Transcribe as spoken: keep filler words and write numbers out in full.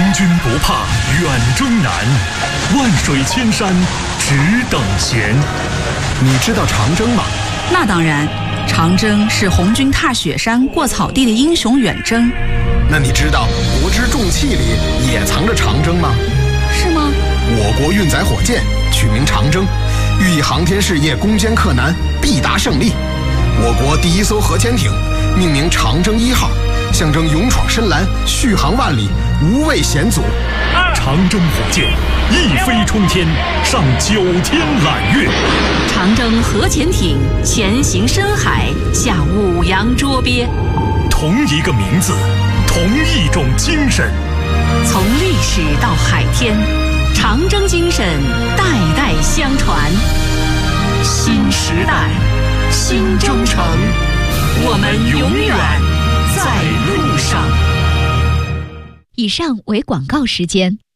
军不怕远征难，万水千山只等闲。 你知道长征吗？ 那当然，长征是红军踏雪山过草地的英雄远征。 那你知道国之重器里也藏着长征吗？ 是吗？ 我国运载火箭取名长征，寓意航天事业攻坚克难，必达胜利。我国第一艘核潜艇命名长征一号，象征勇闯深蓝，续航万里，无畏险阻。 长征火箭一飞冲天，上九天揽月。 长征核潜艇前行深海，下五洋捉鳖。 同一个名字，同一种精神。 从历史到海天，长征精神代代相传。新时代，新征程，我们永远在路上。 以上为广告时间。